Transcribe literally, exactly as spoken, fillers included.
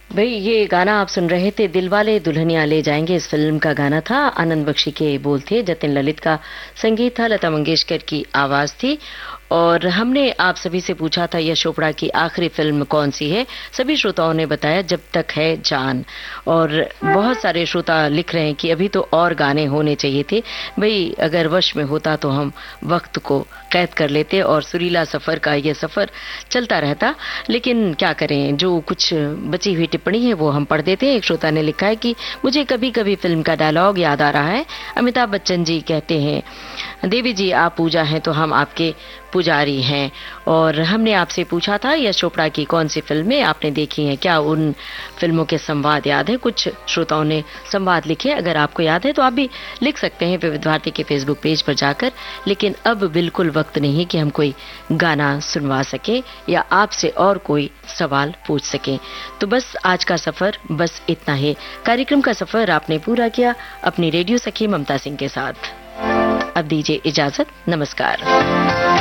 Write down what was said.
भाई ये गाना आप सुन रहे थे, दिलवाले दुल्हनिया ले जाएंगे, इस फिल्म का गाना था। आनंद बख्शी के बोल थे, जतिन ललित का संगीत था, लता मंगेशकर की आवाज थी। और हमने आप सभी से पूछा था यश चोपड़ा की आखिरी फिल्म कौन सी है। सभी श्रोताओं ने बताया जब तक है जान। और बहुत सारे श्रोता लिख रहे हैं कि अभी तो और गाने होने चाहिए थे। भाई अगर वश में होता तो हम वक्त को कैद कर लेते और सुरीला सफर का ये सफर चलता रहता। लेकिन क्या करें, जो कुछ बची हुई टिप्पणी है वो हम पढ़ देते हैं। एक श्रोता ने लिखा है कि मुझे कभी कभी फिल्म का डायलॉग याद आ रहा है। अमिताभ बच्चन जी कहते हैं, देवी जी आप पूजा हैं तो हम आपके पुजारी हैं। और हमने आपसे पूछा था यश चोपड़ा की कौन सी फिल्में आपने देखी हैं, क्या उन फिल्मों के संवाद याद है। कुछ श्रोताओं ने संवाद लिखे, अगर आपको याद है तो आप भी लिख सकते हैं विविध भारती के फेसबुक पेज पर जाकर। लेकिन अब बिल्कुल वक्त नहीं कि हम कोई गाना सुनवा सके या आपसे और कोई सवाल पूछ सके। तो बस आज का सफर बस इतना ही। कार्यक्रम का सफर आपने पूरा किया अपनी रेडियो सखी ममता सिंह के साथ। अब दीजिए इजाजत, नमस्कार।